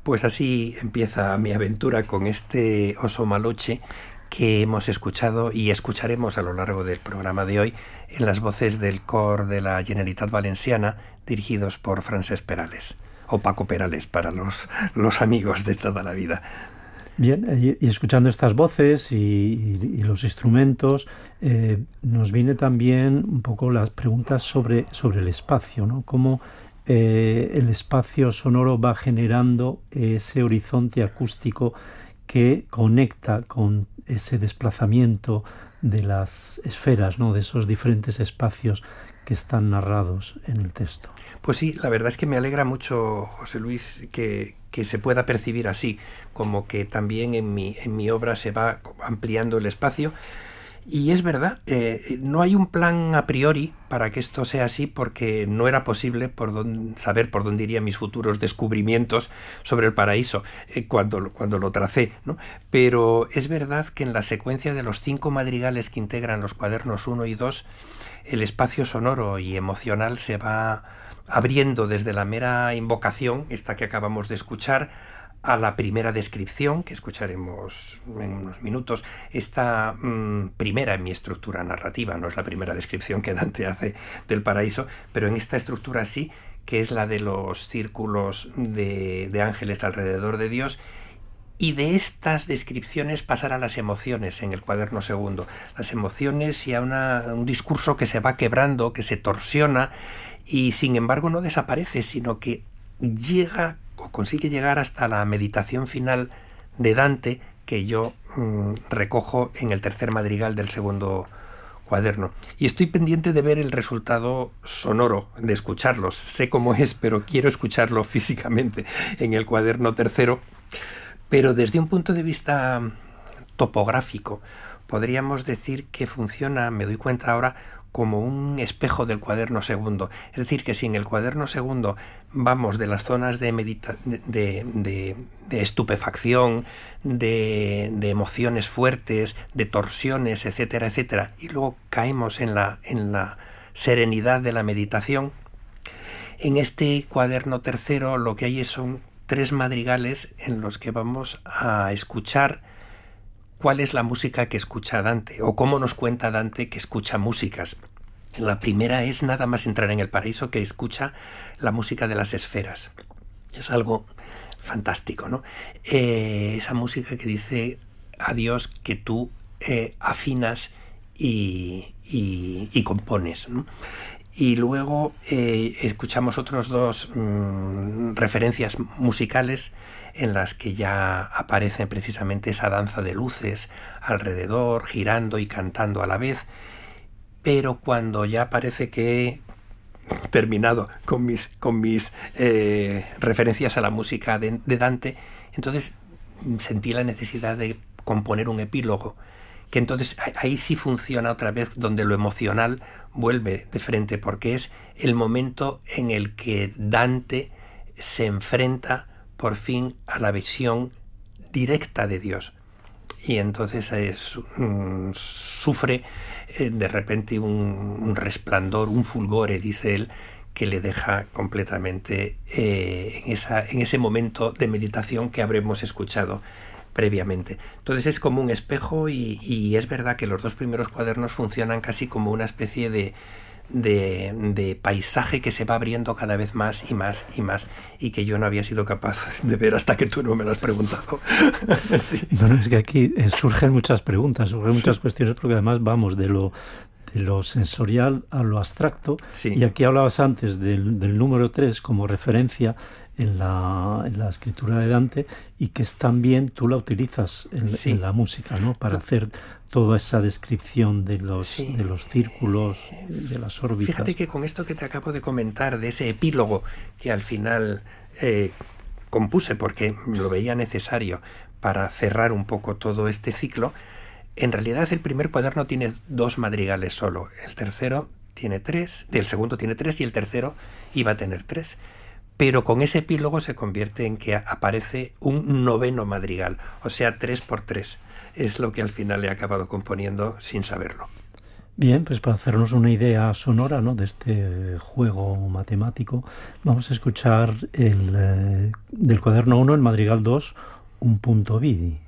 Pues así empieza mi aventura con este Oso Maloche que hemos escuchado y escucharemos a lo largo del programa de hoy en las voces del cor de la Generalitat Valenciana, dirigidos por Francesc Perales, o Paco Perales para los amigos de toda la vida. Bien, y escuchando estas voces y los instrumentos, nos viene también un poco las preguntas sobre el espacio, ¿no? Cómo el espacio sonoro va generando ese horizonte acústico que conecta con ese desplazamiento de las esferas, ¿no? De esos diferentes espacios que están narrados en el texto. Pues sí, la verdad es que me alegra mucho, José Luis, que se pueda percibir así, como que también en mi obra se va ampliando el espacio. Y es verdad, no hay un plan a priori para que esto sea así, porque no era posible saber por dónde irían mis futuros descubrimientos sobre el paraíso cuando lo tracé, ¿no? Pero es verdad que en la secuencia de los 5 madrigales que integran los cuadernos 1 y 2, el espacio sonoro y emocional se va abriendo desde la mera invocación, esta que acabamos de escuchar, a la primera descripción, que escucharemos en unos minutos. Esta primera en mi estructura narrativa, no es la primera descripción que Dante hace del paraíso, pero en esta estructura sí, que es la de los círculos de ángeles alrededor de Dios, y de estas descripciones pasar a las emociones en el cuaderno segundo. Las emociones y a un discurso que se va quebrando, que se torsiona, y sin embargo no desaparece, sino que llega o consigue llegar hasta la meditación final de Dante, que yo recojo en el tercer madrigal del segundo cuaderno. Y estoy pendiente de ver el resultado sonoro, de escucharlos. Sé cómo es, pero quiero escucharlo físicamente en el cuaderno tercero. Pero desde un punto de vista topográfico, podríamos decir que funciona, me doy cuenta ahora, como un espejo del cuaderno segundo. Es decir, que si en el cuaderno segundo vamos de las zonas de estupefacción, de emociones fuertes, de torsiones, etcétera, etcétera, y luego caemos en la serenidad de la meditación, en este cuaderno tercero lo que hay son 3 madrigales en los que vamos a escuchar cuál es la música que escucha Dante, o cómo nos cuenta Dante que escucha músicas. La primera es nada más entrar en el paraíso, que escucha la música de las esferas. Es algo fantástico, ¿no? Esa música que dice a Dios que tú afinas y compones, ¿no? Y luego escuchamos otros 2 referencias musicales en las que ya aparece precisamente esa danza de luces alrededor, girando y cantando a la vez. Pero cuando ya parece que he terminado con mis referencias a la música de Dante, entonces sentí la necesidad de componer un epílogo, que entonces ahí sí funciona otra vez, donde lo emocional vuelve de frente, porque es el momento en el que Dante se enfrenta por fin a la visión directa de Dios, y entonces sufre de repente un resplandor, un fulgore, dice él, que le deja completamente en ese momento de meditación que habremos escuchado previamente. Entonces es como un espejo, y es verdad que los 2 primeros cuadernos funcionan casi como una especie de paisaje que se va abriendo cada vez más y más y más, y que yo no había sido capaz de ver hasta que tú no me lo has preguntado. Sí. Bueno, es que aquí surgen muchas preguntas, surgen muchas cuestiones, porque además vamos de lo sensorial a lo abstracto. Sí. Y aquí hablabas antes del número 3 como referencia en la escritura de Dante, y que también tú la utilizas en la música, ¿no? Para hacer toda esa descripción de los círculos, de las órbitas. Fíjate que con esto que te acabo de comentar, de ese epílogo que al final compuse porque lo veía necesario para cerrar un poco todo este ciclo, en realidad el primer cuaderno tiene 2 madrigales solo, el tercero tiene 3, el segundo tiene 3 y el tercero iba a tener 3. Pero con ese epílogo se convierte en que aparece un 9º madrigal, o sea, 3 por 3. Es lo que al final he acabado componiendo sin saberlo. Bien, pues para hacernos una idea sonora, ¿no?, de este juego matemático, vamos a escuchar del cuaderno 1, el Madrigal 2, un punto vidi.